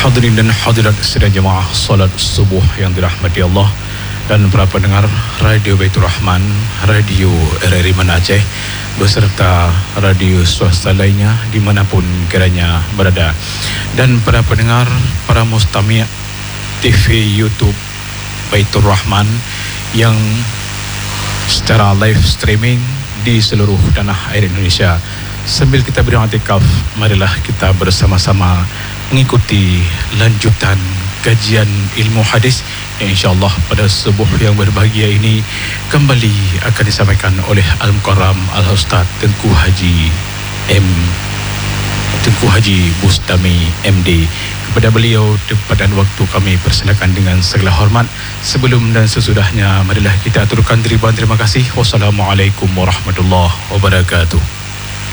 Hadirin dan hadirat sidang jemaah salat subuh yang dirahmati Allah dan para pendengar Radio Baitur Rahman, Radio RRI Banda Aceh beserta radio swasta lainnya dimanapun kiranya berada, dan para pendengar, para mustami' TV YouTube Baitur Rahman yang secara live streaming di seluruh tanah air Indonesia. Sambil kita beri'tikaf, marilah kita bersama-sama mengikuti lanjutan kajian ilmu hadis yang insyaAllah pada subuh yang berbahagia ini kembali akan disampaikan oleh Al-Mukarram Al-Ustaz Tengku Haji Bustami MD. Kepada beliau tempatan waktu kami persilakan dengan segala hormat. Sebelum dan sesudahnya marilah kita aturkan ribuan terima kasih. Wassalamualaikum warahmatullahi wabarakatuh.